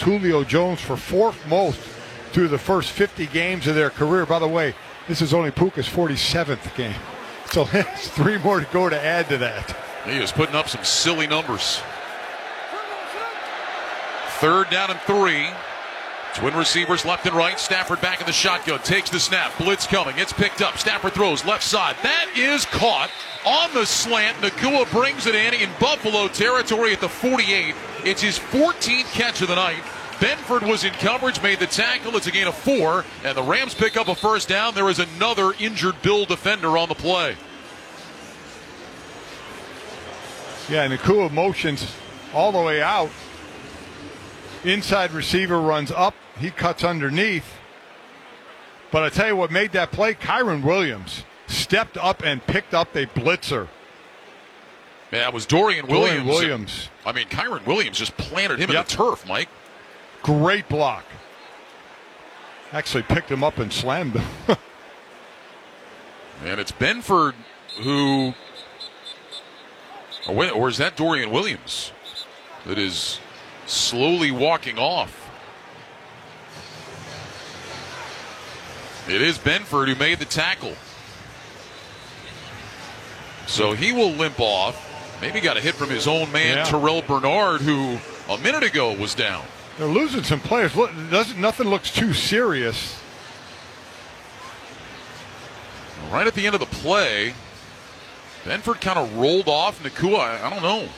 Julio Jones for fourth most through the first 50 games of their career. By the way, this is only Puka's 47th game. So there's 3 more to go to add to that. He is putting up some silly numbers. 3rd down and 3. Twin receivers left and right. Stafford back in the shotgun. Takes the snap. Blitz coming. It's picked up. Stafford throws left side. That is caught on the slant. Nacua brings it in Buffalo territory at the 48. It's his 14th catch of the night. Benford was in coverage, made the tackle. It's a gain of 4, and the Rams pick up a first down. There is another injured Bill defender on the play. Yeah, Nacua motions all the way out. Inside receiver runs up. He cuts underneath. But I tell you what made that play, Kyren Williams stepped up and picked up a blitzer. Yeah, it was Dorian Williams. Williams. I mean, Kyren Williams just planted him in the turf, Mike. Great block. Actually picked him up and slammed him. And it's Benford who... Or is that Dorian Williams that is slowly walking off? It is Benford who made the tackle. So he will limp off. Maybe got a hit from his own man, Terrell Bernard, who a minute ago was down. They're losing some players. Nothing looks too serious. Right at the end of the play, Benford kind of rolled off. Nacua, I don't know.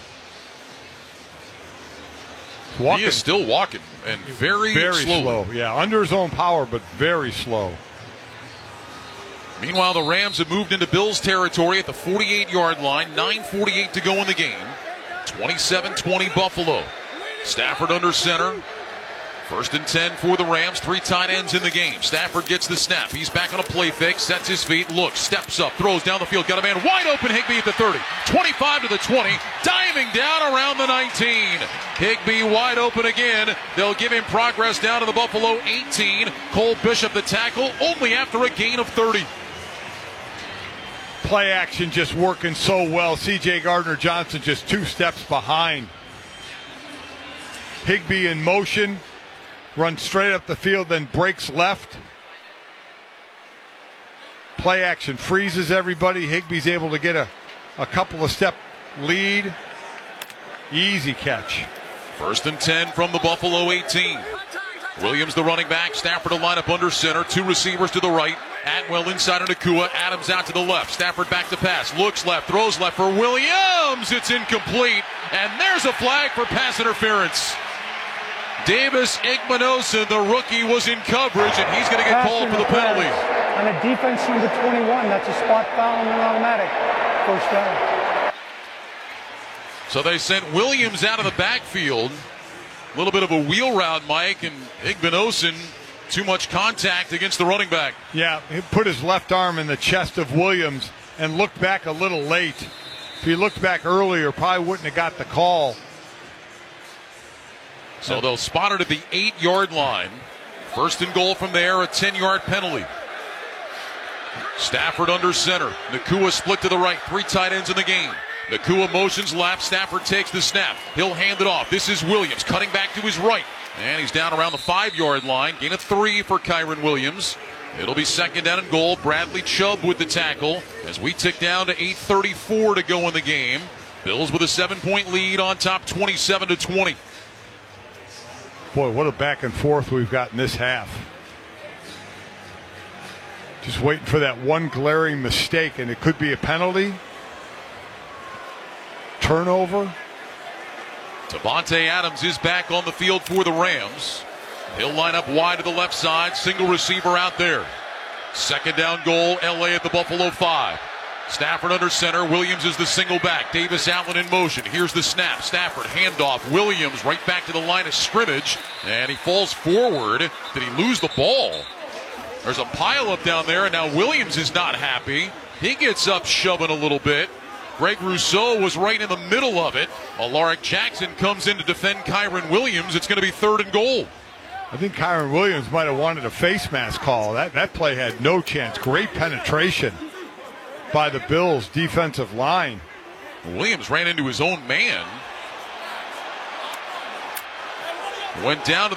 He is still walking, and very slow. Yeah, under his own power, but very slow. Meanwhile, the Rams have moved into Bills territory at the 48-yard line. 9:48 to go in the game. 27-20 Buffalo. Stafford under center. 1st and 10 for the Rams. 3 tight ends in the game. Stafford gets the snap. He's back on a play fake. Sets his feet. Looks. Steps up. Throws down the field. Got a man wide open. Higbee at the 30. 25 to the 20. Diving down around the 19. Higbee wide open again. They'll give him progress down to the Buffalo 18. Cole Bishop the tackle only after a gain of 30. Play action just working so well. C.J. Gardner-Johnson just 2 steps behind. Higbee in motion. Runs straight up the field, then breaks left. Play action freezes everybody. Higbee's able to get a couple of step lead. Easy catch. 1st and 10 from the Buffalo 18. Williams the running back. Stafford to line up under center. 2 receivers to the right. Atwell inside of Nacua. Adams out to the left. Stafford back to pass. Looks left. Throws left for Williams. It's incomplete. And there's a flag for pass interference. Davis Igbinosun, the rookie, was in coverage, and he's going to get called for the penalty. On a defense number 21, that's a spot foul and an automatic first down. So they sent Williams out of the backfield. A little bit of a wheel route, Mike, and Igbinosun, too much contact against the running back. Yeah, he put his left arm in the chest of Williams and looked back a little late. If he looked back earlier, probably wouldn't have got the call. So they'll spot it at the 8-yard line. 1st and goal from there, a 10-yard penalty. Stafford under center. Nacua split to the right. 3 tight ends in the game. Nacua motions left. Stafford takes the snap. He'll hand it off. This is Williams cutting back to his right. And he's down around the 5-yard line. Gain of 3 for Kyren Williams. It'll be 2nd down and goal. Bradley Chubb with the tackle as we tick down to 8:34 to go in the game. Bills with a 7-point lead on top, 27-20. Boy, what a back and forth we've got in this half. Just waiting for that one glaring mistake, and it could be a penalty. Turnover. Davante Adams is back on the field for the Rams. He'll line up wide to the left side. Single receiver out there. 2nd down goal, LA at the Buffalo 5. Stafford under center. Williams is the single back. Davis Allen in motion. Here's the snap. Stafford handoff. Williams right back to the line of scrimmage. And he falls forward. Did he lose the ball? There's a pileup down there, and now Williams is not happy. He gets up shoving a little bit. Greg Rousseau was right in the middle of it. Alaric Jackson comes in to defend Kyren Williams. It's going to be 3rd and goal. I think Kyren Williams might have wanted a face mask call. That play had no chance. Great penetration by the Bills' defensive line. Williams ran into his own man. Went down to